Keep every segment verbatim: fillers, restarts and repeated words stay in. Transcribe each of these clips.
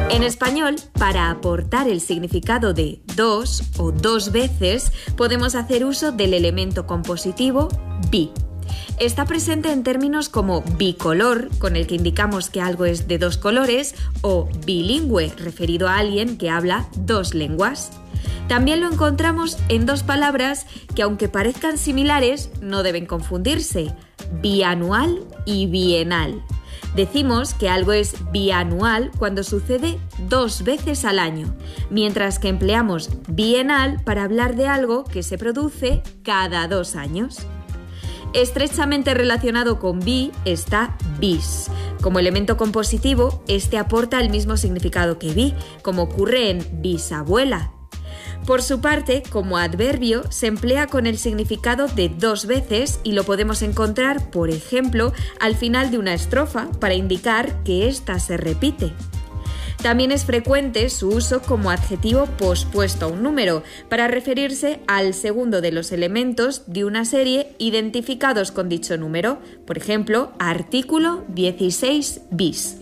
En español, para aportar el significado de dos o dos veces, podemos hacer uso del elemento compositivo bi. Está presente en términos como bicolor, con el que indicamos que algo es de dos colores, o bilingüe, referido a alguien que habla dos lenguas. También lo encontramos en dos palabras que, aunque parezcan similares, no deben confundirse: bianual y bienal. Decimos que algo es bianual cuando sucede dos veces al año, mientras que empleamos bienal para hablar de algo que se produce cada dos años. Estrechamente relacionado con bi está bis. Como elemento compositivo, este aporta el mismo significado que bi, como ocurre en bisabuela. Por su parte, como adverbio, se emplea con el significado de dos veces y lo podemos encontrar, por ejemplo, al final de una estrofa para indicar que ésta se repite. También es frecuente su uso como adjetivo pospuesto a un número, para referirse al segundo de los elementos de una serie identificados con dicho número, por ejemplo, artículo dieciséis bis.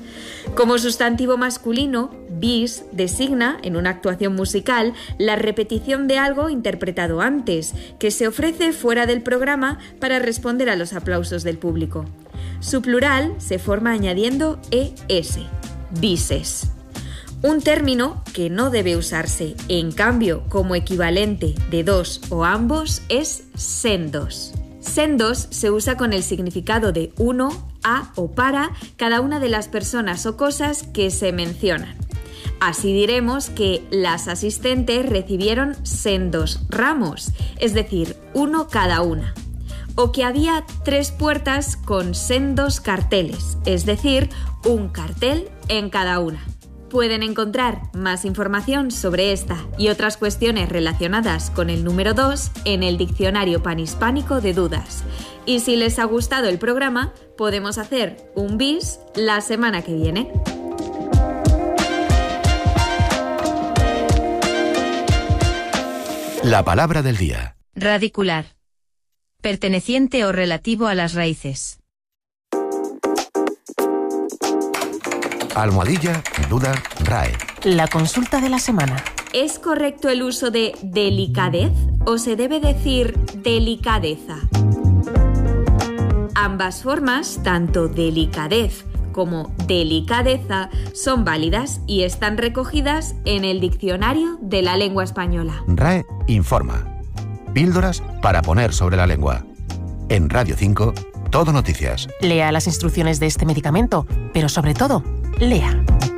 Como sustantivo masculino, bis designa, en una actuación musical, la repetición de algo interpretado antes, que se ofrece fuera del programa para responder a los aplausos del público. Su plural se forma añadiendo es, bises. Un término que no debe usarse, en cambio, como equivalente de dos o ambos, es sendos. Sendos se usa con el significado de uno, a o para cada una de las personas o cosas que se mencionan. Así diremos que las asistentes recibieron sendos ramos, es decir, uno cada una. O que había tres puertas con sendos carteles, es decir, un cartel en cada una. Pueden encontrar más información sobre esta y otras cuestiones relacionadas con el número dos en el Diccionario Panhispánico de Dudas. Y si les ha gustado el programa, podemos hacer un bis la semana que viene. La palabra del día. Radicular. Perteneciente o relativo a las raíces. Almohadilla, duda, R A E. La consulta de la semana. ¿Es correcto el uso de delicadez o se debe decir delicadeza? Ambas formas, tanto delicadez como delicadeza, son válidas y están recogidas en el Diccionario de la Lengua Española. R A E informa. Píldoras para poner sobre la lengua. En Radio cinco, Todo Noticias. Lea las instrucciones de este medicamento, pero sobre todo, lea.